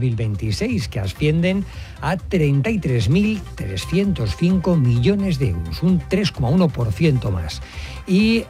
2026, que ascienden a 33.305 millones de euros, un 3,1% más. Y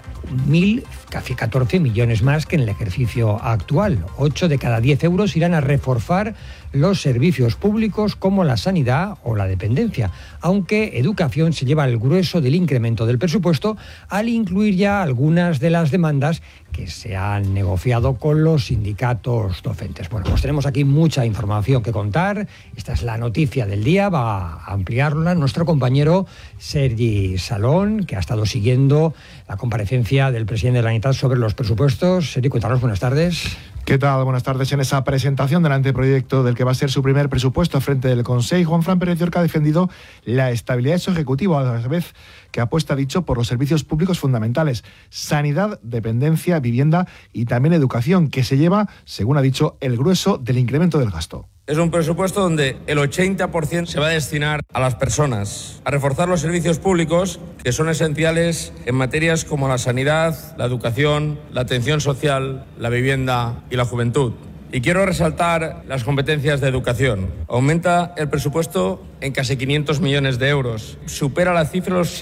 casi 14 millones más que en el ejercicio actual. 8 de cada 10 euros irán a reforzar los servicios públicos como la sanidad o la dependencia, aunque educación se lleva el grueso del incremento del presupuesto al incluir ya algunas de las demandas que se han negociado con los sindicatos docentes. Bueno, pues tenemos aquí mucha información que contar. Esta es la noticia del día, va a ampliarla nuestro compañero Sergi Salón, que ha estado siguiendo la comparecencia del presidente de la Generalitat sobre los presupuestos. Sergi, cuéntanos, buenas tardes. ¿Qué tal? Buenas tardes. En esa presentación del anteproyecto del que va a ser su primer presupuesto frente del Consejo, Juanfran Pérez Llorca ha defendido la estabilidad de su ejecutivo, a la vez que apuesta, dicho, por los servicios públicos fundamentales, sanidad, dependencia, vivienda y también educación, que se lleva, según ha dicho, el grueso del incremento del gasto. Es un presupuesto donde el 80% se va a destinar a las personas, a reforzar los servicios públicos que son esenciales en materias como la sanidad, la educación, la atención social, la vivienda y la juventud. Y quiero resaltar las competencias de educación. Aumenta el presupuesto en casi 500 millones de euros. Supera la cifra de los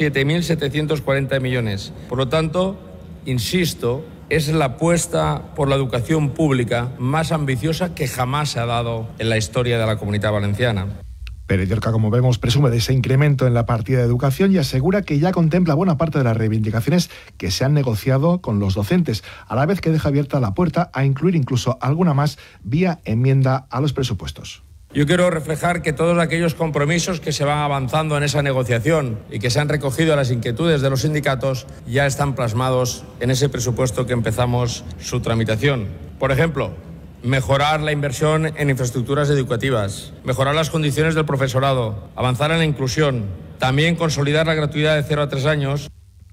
7.740 millones. Por lo tanto, insisto, es la apuesta por la educación pública más ambiciosa que jamás se ha dado en la historia de la Comunidad Valenciana. Pérez Llorca, como vemos, presume de ese incremento en la partida de educación y asegura que ya contempla buena parte de las reivindicaciones que se han negociado con los docentes, a la vez que deja abierta la puerta a incluir incluso alguna más vía enmienda a los presupuestos. Yo quiero reflejar que todos aquellos compromisos que se van avanzando en esa negociación y que se han recogido a las inquietudes de los sindicatos ya están plasmados en ese presupuesto que empezamos su tramitación. Por ejemplo, mejorar la inversión en infraestructuras educativas, mejorar las condiciones del profesorado, avanzar en la inclusión, también consolidar la gratuidad de 0 a 3 años.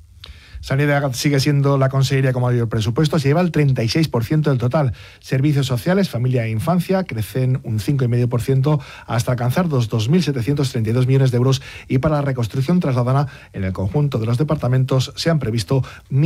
Sanidad sigue siendo la consejería con mayor presupuesto, se lleva el 36% del total. Servicios sociales, familia e infancia crecen un 5,5% hasta alcanzar los 2.732 millones de euros, y para la reconstrucción trasladana en el conjunto de los departamentos se han previsto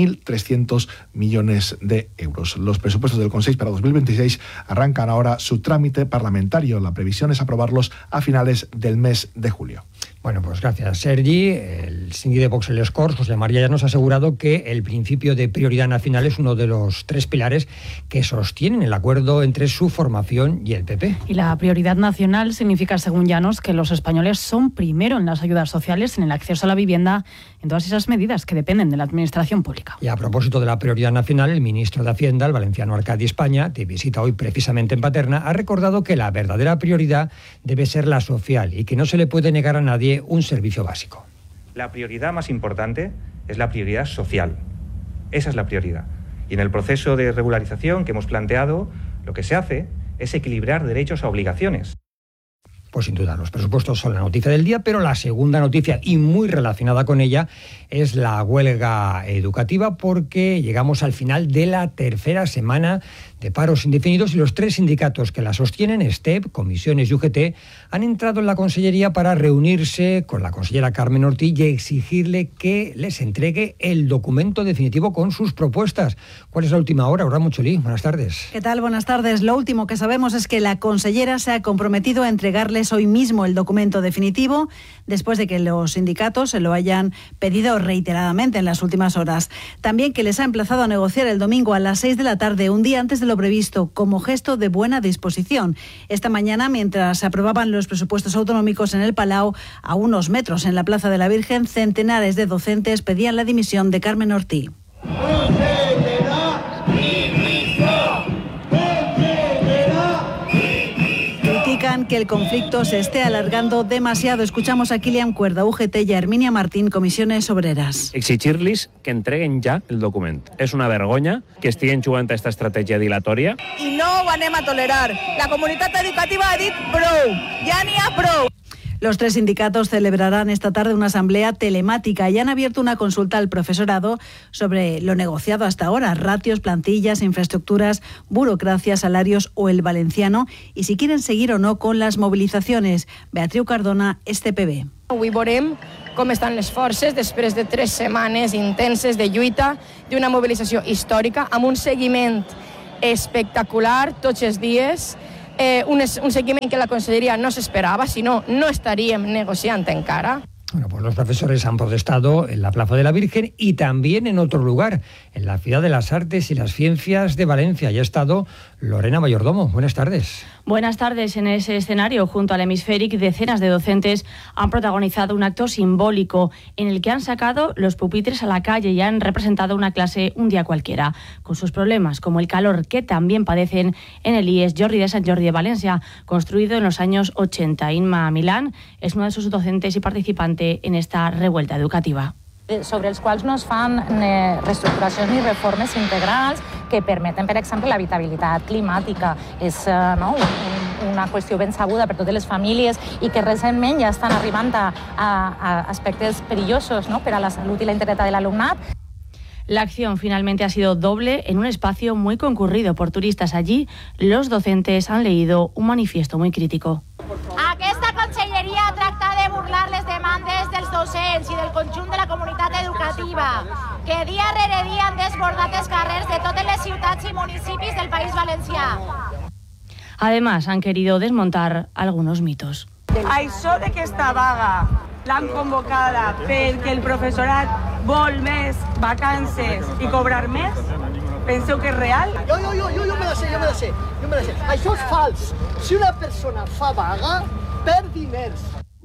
1.300 millones de euros. Los presupuestos del Consejo para 2026 arrancan ahora su trámite parlamentario. La previsión es aprobarlos a finales del mes de julio. Bueno, pues gracias, Sergi. El síndic de Vox en les Corts, José María, ya nos ha asegurado que el principio de prioridad nacional es uno de los 3 pilares que sostienen el acuerdo entre su formación y el PP. Y la prioridad nacional significa, según Llanos, que los españoles son primero en las ayudas sociales, en el acceso a la vivienda, en todas esas medidas que dependen de la administración pública. Y a propósito de la prioridad nacional, el ministro de Hacienda, el valenciano Arcadi España, de visita hoy precisamente en Paterna, ha recordado que la verdadera prioridad debe ser la social y que no se le puede negar a nadie un servicio básico. La prioridad más importante es la prioridad social. Esa es la prioridad. Y en el proceso de regularización que hemos planteado, lo que se hace es equilibrar derechos a obligaciones. Pues sin duda, los presupuestos son la noticia del día, pero la segunda noticia, y muy relacionada con ella, es la huelga educativa, porque llegamos al final de la tercera semana de paros indefinidos y los 3 sindicatos que la sostienen, STEP, Comisiones y UGT, han entrado en la Consellería para reunirse con la consellera Carmen Ortí y exigirle que les entregue el documento definitivo con sus propuestas. ¿Cuál es la última hora? Aurora Mucholí, buenas tardes. ¿Qué tal? Buenas tardes. Lo último que sabemos es que la consellera se ha comprometido a entregarles hoy mismo el documento definitivo, después de que los sindicatos se lo hayan pedido reiteradamente en las últimas horas. También que les ha emplazado a negociar el domingo a las 6 de la tarde, un día antes de lo previsto, como gesto de buena disposición. Esta mañana, mientras se aprobaban los presupuestos autonómicos en el Palau, a unos metros en la Plaza de la Virgen, centenares de docentes pedían la dimisión de Carmen Ortí. Que el conflicto se esté alargando demasiado. Escuchamos a Kilian Cuerda, UGT, y a Hermínia Martín, Comisiones Obreras. Exigir-los que entreguen ja el document. És una vergonya que estiguin jugant a aquesta estratègia dilatòria. I no ho anem a tolerar. La comunitat educativa ha dit prou. Ja n'hi ha prou. Los 3 sindicatos celebrarán esta tarde una asamblea telemática y han abierto una consulta al profesorado sobre lo negociado hasta ahora: ratios, plantillas, infraestructuras, burocracia, salarios o el valenciano, y si quieren seguir o no con las movilizaciones. Beatriu Cardona, STPB. Avui veurem com estan les forces després de 3 setmanes intenses de lluita, d'una mobilització històrica, amb un seguiment espectacular tots els dies, un seguiment que la conselleria no s'esperava, si no, no estaríem negociant encara. Bueno, pues los profesores han protestado en la Plaza de la Virgen y también en otro lugar, en la Ciudad de las Artes y las Ciencias de Valencia. Ya ha estado Lorena Mayordomo. Buenas tardes. Buenas tardes. En ese escenario, junto al Hemisféric, decenas de docentes han protagonizado un acto simbólico en el que han sacado los pupitres a la calle y han representado una clase un día cualquiera, con sus problemas, como el calor que también padecen en el IES Jordi de Sant Jordi de Valencia, construido en los años 80. Inma Milán es una de sus docentes y participante en esta revuelta educativa. Sobre els quals no es fan reestructuracions ni reformes integrals que permeten, per exemple, l'habitabilitat climàtica. És una qüestió ben sabuda per totes les famílies i que recentment ja estan arribant a aspectes perillosos, ¿no?, per a la salut i la integritat de l'alumnat. La acción finalmente ha sido doble en un espacio muy concurrido por turistas. Allí, los docentes han leído un manifiesto muy crítico. Aquesta conselleria tracta de burlar les demandes dels docents i del conjunt de la comunitat educativa, que dia rere dia han desbordat els carrers de totes les ciutats i municipis del País Valencià. Además, han querido desmontar algunos mitos. Això de que esta vaga l'han convocada perquè el professorat vol més vacances i cobrar més, penseu que és real? Jo me la sé. Això és fals. Si una persona fa vaga, perd diners.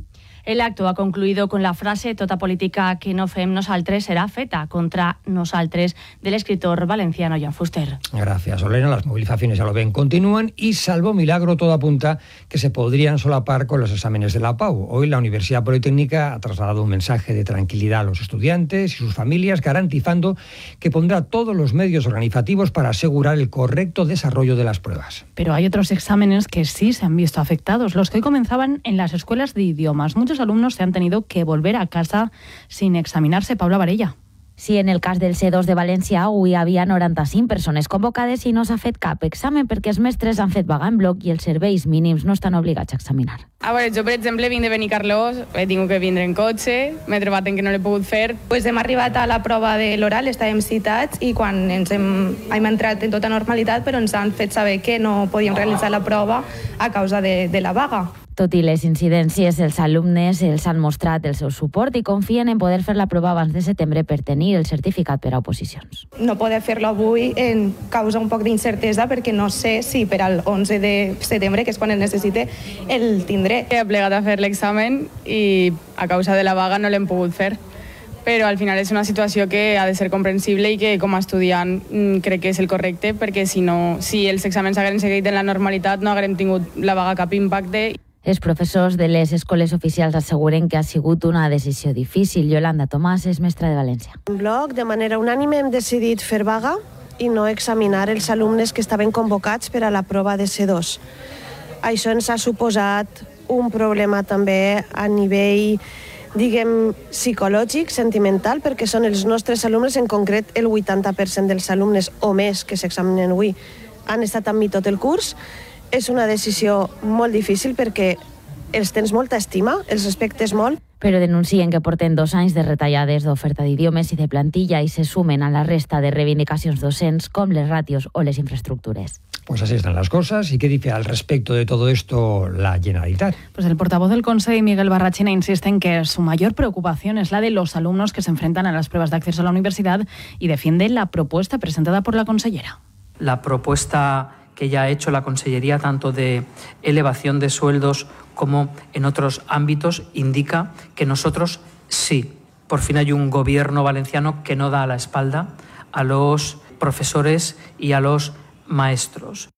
El acto ha concluido con la frase "Tota política que no fem nosaltres será feta" contra nosaltres del escritor valenciano Joan Fuster. Gracias, Olena. Las movilizaciones, ya lo ven, continúan y, salvo milagro, todo apunta que se podrían solapar con los exámenes de la PAU. Hoy la Universidad Politécnica ha trasladado un mensaje de tranquilidad a los estudiantes y sus familias, garantizando que pondrá todos los medios organizativos para asegurar el correcto desarrollo de las pruebas. Pero hay otros exámenes que sí se han visto afectados, los que hoy comenzaban en las escuelas de idiomas. Muchos alumnos se han tenido que volver a casa sin examinarse. Paula Varella. Sí, en el cas del C2 de València avui hi havia 95 persones convocades i no s'ha fet cap examen perquè els mestres han fet vaga en bloc i els serveis mínims no estan obligats a examinar. A veure, jo, per exemple, vinc de Benicarlós, he tingut que vindre en cotxe, m'he trobat en que no l'he pogut fer. Hem arribat a la prova de l'oral, estàvem citats i quan hem entrat en tota normalitat, però ens han fet saber que no podíem realitzar la prova a causa de la vaga. Tot i les incidències, els alumnes els han mostrat el seu suport i confien en poder fer la prova abans de setembre per tenir el certificat per a oposicions. No poder fer-lo avui em causa un poc d'incertesa perquè no sé si per al 11 de setembre, que és quan el necessite, el tindré. He plegat a fer l'examen i a causa de la vaga no l'hem pogut fer. Però al final és una situació que ha de ser comprensible i que com a estudiant crec que és el correcte, perquè si els exàmens hagueren seguit en la normalitat no haguem tingut la vaga cap impacte. Els professors de les escoles oficials asseguren que ha sigut una decisió difícil. Yolanda Tomàs és mestra de València. En bloc, de manera unànime, hem decidit fer vaga i no examinar els alumnes que estaven convocats per a la prova de C2. Això ens ha suposat un problema també a nivell, diguem, psicològic, sentimental, perquè són els nostres alumnes, en concret el 80% dels alumnes o més que s'examinen avui han estat amb mi tot el curs. És una decisió molt difícil perquè els tens molta estima, els respectes molt. Però denuncien que porten 2 anys de retallades d'oferta d'idiomes i de plantilla i se sumen a la resta de reivindicacions docents com les ràtios o les infraestructures. Pues así están las cosas. ¿Y qué dice al respecto de todo esto la Generalitat? Pues el portavoz del Consejo, Miguel Barrachina, insiste en que su mayor preocupación es la de los alumnos que se enfrentan a las pruebas de acceso a la universidad y defiende la propuesta presentada por la consellera. La propuesta que ya ha hecho la Consellería, tanto de elevación de sueldos como en otros ámbitos, indica que nosotros sí, por fin hay un gobierno valenciano que no da la espalda a los profesores y a los maestros.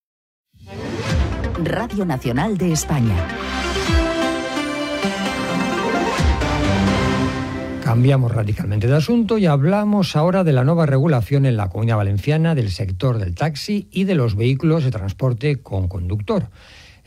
Radio Nacional de España. Cambiamos radicalmente de asunto y hablamos ahora de la nueva regulación en la Comunidad Valenciana del sector del taxi y de los vehículos de transporte con conductor.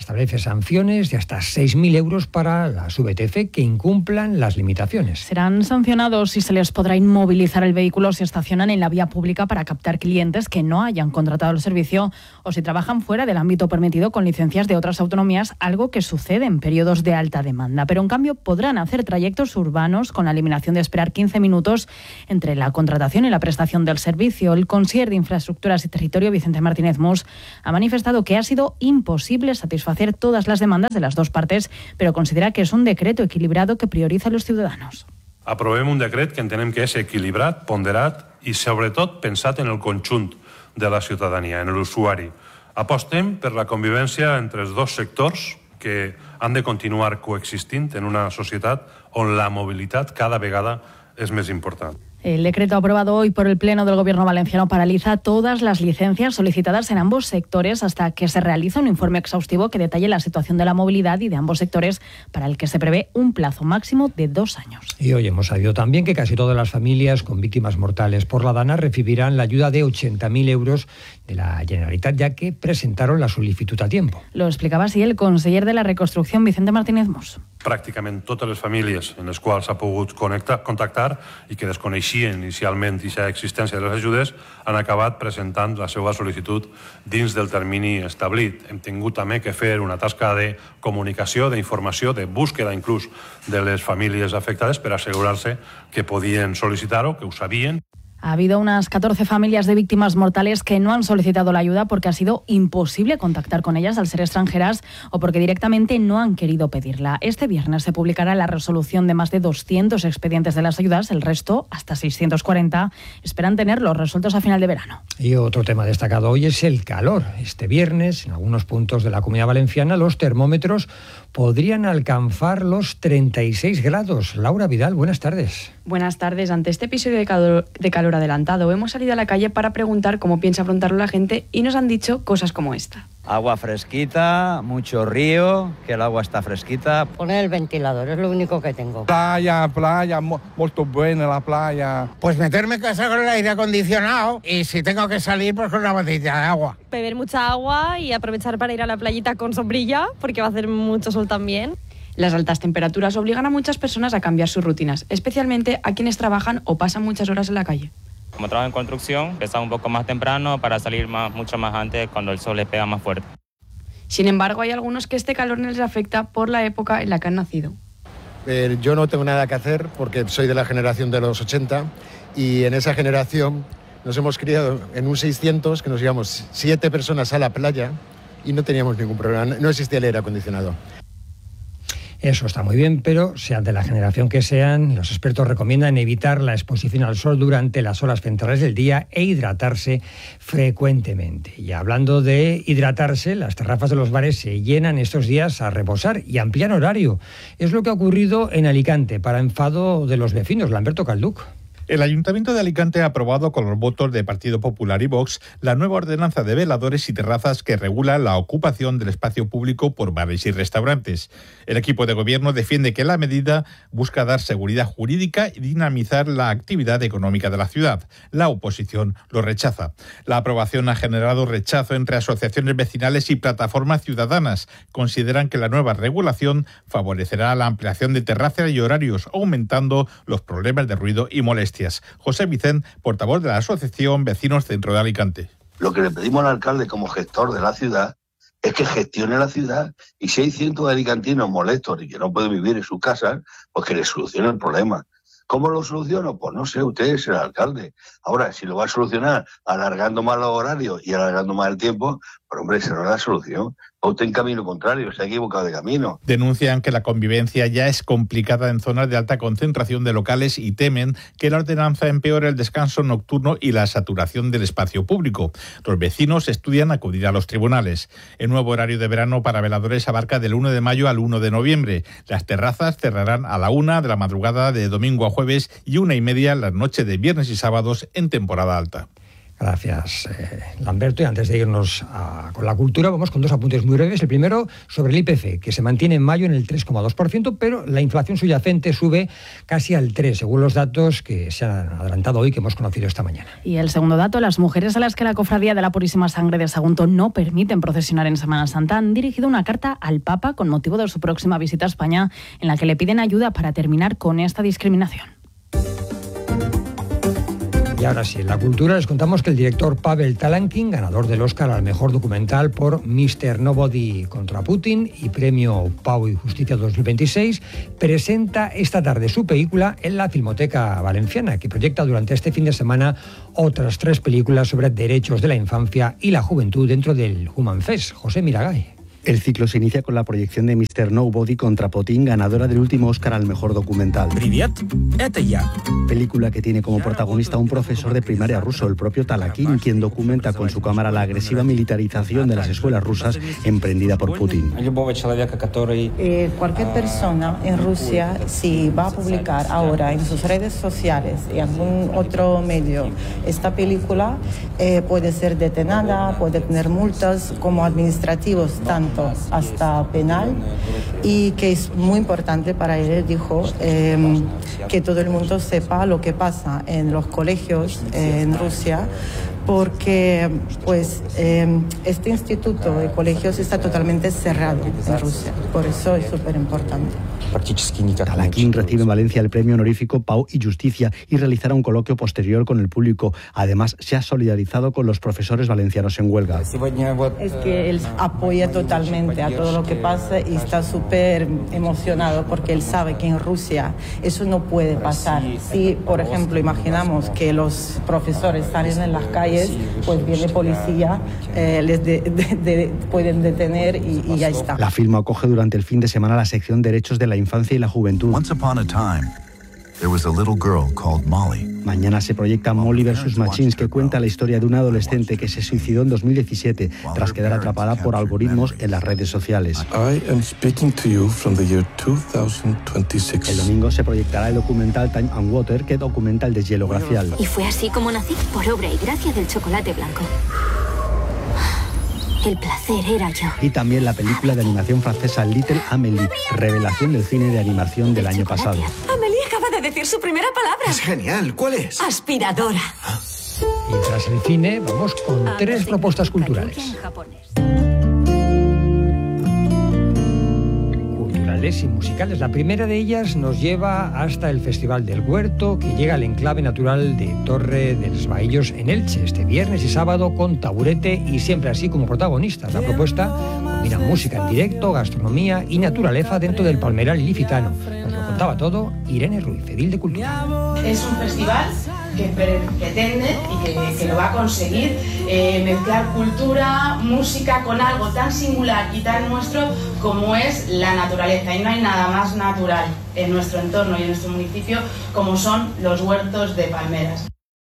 establece sanciones de hasta 6.000 euros para las VTC que incumplan las limitaciones. Serán sancionados y se les podrá inmovilizar el vehículo si estacionan en la vía pública para captar clientes que no hayan contratado el servicio o si trabajan fuera del ámbito permitido con licencias de otras autonomías, algo que sucede en periodos de alta demanda. Pero en cambio podrán hacer trayectos urbanos con la eliminación de esperar 15 minutos entre la contratación y la prestación del servicio. El conseller de Infraestructuras y Territorio, Vicente Martínez Mus, ha manifestado que ha sido imposible satisfacer todas las demandas de las dos partes, però considera que és un decreto equilibrado que prioriza a los ciudadanos. Aprovem un decret que entenem que és equilibrat, ponderat i sobretot pensat en el conjunt de la ciutadania, en l'usuari. Apostem per la convivència entre els dos sectors que han de continuar coexistint en una societat on la mobilitat cada vegada és més important. El decreto aprobado hoy por el Pleno del Gobierno valenciano paraliza todas las licencias solicitadas en ambos sectores hasta que se realice un informe exhaustivo que detalle la situación de la movilidad y de ambos sectores, para el que se prevé un plazo máximo de 2 años. Y hoy hemos sabido también que casi todas las familias con víctimas mortales por la dana recibirán la ayuda de 80.000 euros de la Generalitat, ya que presentaron la solicitud a tiempo. Lo explicaba así el conseller de la Reconstrucción, Vicente Martínez Mus. Pràcticament totes les famílies en les quals s'ha pogut contactar i que desconeixien inicialment aquesta existència de les ajudes han acabat presentant la seva sol·licitud dins del termini establit. Hem tingut també que fer una tasca de comunicació, d'informació, de búsqueda inclús de les famílies afectades per assegurar-se que podien sol·licitar-ho, que ho sabien. Ha habido unas 14 familias de víctimas mortales que no han solicitado la ayuda porque ha sido imposible contactar con ellas al ser extranjeras o porque directamente no han querido pedirla. Este viernes se publicará la resolución de más de 200 expedientes de las ayudas, el resto, hasta 640, esperan tenerlos resueltos a final de verano. Y otro tema destacado hoy es el calor. Este viernes, en algunos puntos de la Comunidad Valenciana, los termómetros podrían alcanzar los 36 grados. Laura Vidal, buenas tardes. Buenas tardes. Ante este episodio de calor adelantado, hemos salido a la calle para preguntar cómo piensa afrontarlo la gente y nos han dicho cosas como esta. Agua fresquita, mucho río, que el agua está fresquita. Poner el ventilador, es lo único que tengo. Playa, muy buena la playa. Pues meterme en casa con el aire acondicionado y si tengo que salir, pues con una botella de agua. Beber mucha agua y aprovechar para ir a la playita con sombrilla, porque va a hacer mucho sol también. Las altas temperaturas obligan a muchas personas a cambiar sus rutinas, especialmente a quienes trabajan o pasan muchas horas en la calle. Como trabajo en construcción, empezamos un poco más temprano para salir mucho más antes cuando el sol les pega más fuerte. Sin embargo, hay algunos que este calor no les afecta por la época en la que han nacido. Yo no tengo nada que hacer porque soy de la generación de los 80 y en esa generación nos hemos criado en un 600 que nos íbamos 7 personas a la playa y no teníamos ningún problema, no existía el aire acondicionado. Eso está muy bien, pero sean de la generación que sean, los expertos recomiendan evitar la exposición al sol durante las horas centrales del día e hidratarse frecuentemente. Y hablando de hidratarse, las terrazas de los bares se llenan estos días a reposar y amplían horario. Es lo que ha ocurrido en Alicante, para enfado de los vecinos. Lamberto Calduc. El Ayuntamiento de Alicante ha aprobado con los votos de Partido Popular y Vox la nueva ordenanza de veladores y terrazas que regula la ocupación del espacio público por bares y restaurantes. El equipo de gobierno defiende que la medida busca dar seguridad jurídica y dinamizar la actividad económica de la ciudad. La oposición lo rechaza. La aprobación ha generado rechazo entre asociaciones vecinales y plataformas ciudadanas. Consideran que la nueva regulación favorecerá la ampliación de terrazas y horarios, aumentando los problemas de ruido y molestia. José Vicente, portavoz de la Asociación Vecinos Centro de Alicante. Lo que le pedimos al alcalde como gestor de la ciudad es que gestione la ciudad y si hay cientos de alicantinos molestos y que no pueden vivir en sus casas, pues que les solucione el problema. ¿Cómo lo soluciono? Pues no sé, usted es el alcalde. Ahora, si lo va a solucionar alargando más los horarios y alargando más el tiempo, pues hombre, esa no es la solución. Usted en camino contrario, se ha equivocado de camino. Denuncian que la convivencia ya es complicada en zonas de alta concentración de locales y temen que la ordenanza empeore el descanso nocturno y la saturación del espacio público. Los vecinos estudian acudir a los tribunales. El nuevo horario de verano para veladores abarca del 1 de mayo al 1 de noviembre. Las terrazas cerrarán a la 1 de la madrugada de domingo a jueves y 1:30 la noche de viernes y sábados en temporada alta. Gracias, Lamberto. Y antes de irnos con la cultura, vamos con dos apuntes muy breves. El primero sobre el IPC, que se mantiene en mayo en el 3,2%, pero la inflación subyacente sube casi al 3%, según los datos que se han adelantado hoy, que hemos conocido esta mañana. Y el segundo dato, las mujeres a las que la Cofradía de la Purísima Sangre de Sagunto no permiten procesionar en Semana Santa han dirigido una carta al Papa con motivo de su próxima visita a España, en la que le piden ayuda para terminar con esta discriminación. Y ahora sí, en la cultura les contamos que el director Pavel Talankin, ganador del Oscar al mejor documental por Mr. Nobody contra Putin y premio Pau y Justicia 2026, presenta esta tarde su película en la Filmoteca Valenciana, que proyecta durante este fin de semana otras 3 películas sobre derechos de la infancia y la juventud dentro del Human Fest. José Miragay. El ciclo se inicia con la proyección de Mr. Nobody contra Putin, ganadora del último Oscar al mejor documental. Película que tiene como protagonista a un profesor de primaria ruso, el propio Talakin, quien documenta con su cámara la agresiva militarización de las escuelas rusas emprendida por Putin. Cualquier persona en Rusia, si va a publicar ahora en sus redes sociales y en algún otro medio esta película, puede ser detenida, puede tener multas como administrativos, tanto hasta penal, y que es muy importante para él, dijo, que todo el mundo sepa lo que pasa en los colegios en Rusia, porque pues este instituto de colegios está totalmente cerrado en Rusia, por eso es súper importante. Talakin recibe en Valencia el premio honorífico Pau y Justicia y realizará un coloquio posterior con el público. Además, se ha solidarizado con los profesores valencianos en huelga. Es que él apoya totalmente a todo lo que pasa y está súper emocionado porque él sabe que en Rusia eso no puede pasar. Si, por ejemplo, imaginamos que los profesores salen en las calles, pues viene policía, les pueden detener y ya está. La Filmo acoge durante el fin de semana la sección Derechos de la Infancia y la Juventud. Once upon a time, there was a little girl called Molly. Mañana se proyecta Molly vs. Machines, que cuenta la historia de una adolescente que se suicidó en 2017 tras quedar atrapada por algoritmos en las redes sociales. I am speaking to you from the year 2026. El domingo se proyectará el documental Time and Water, que documenta el deshielo glacial. Y fue así como nací, por obra y gracia del chocolate blanco. El placer era yo. Y también la película de animación francesa Little Amélie, revelación del cine de animación del año pasado. Amélie acaba de decir su primera palabra. Es genial, ¿cuál es? Aspiradora. Y tras el cine, vamos con 3 propuestas culturales. Y musicales. La primera de ellas nos lleva hasta el Festival del Huerto, que llega al enclave natural de Torre de los Baillos en Elche este viernes y sábado, con Taburete y Siempre Así como protagonistas. La propuesta combina música en directo, gastronomía y naturaleza dentro del palmeral ilicitano. Nos lo contaba todo Irene Ruiz, edil de Cultura. Es un festival que pretende y que lo va a conseguir mezclar cultura, música con algo tan singular y tan nuestro como es la naturaleza. Y no hay nada más natural en nuestro entorno y en nuestro municipio como son los huertos de palmeras.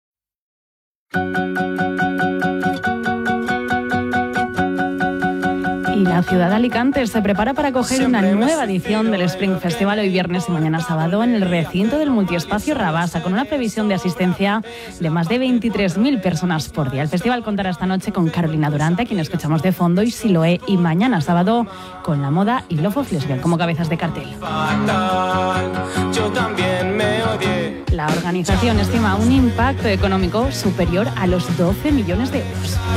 La ciudad de Alicante se prepara para acoger una nueva edición del Spring Festival hoy viernes y mañana sábado en el recinto del multiespacio Rabasa, con una previsión de asistencia de más de 23.000 personas por día. El festival contará esta noche con Carolina Durante, a quien escuchamos de fondo, y Siloé, y mañana sábado con La Moda y Lofo Flesberg como cabezas de cartel. La organización estima un impacto económico superior a los 12 millones de euros.